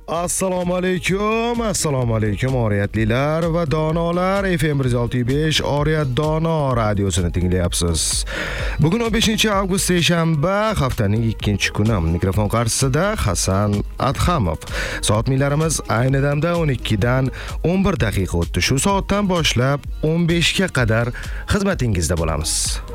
Assalomu alaykum oriyatlilar va donolar. FM 106.5 Oriyat Dono radiosini tinglayapsiz. Bugun 15-avgust seshanba, haftaning 2-kuni. Mikrofon qarshisida Hasan Adhamov. Soat millarimiz ayni damda 12 dan 11 daqiqa o'tdi. Shu soatdan boshlab 15 ga qadar xizmatingizda bo'lamiz.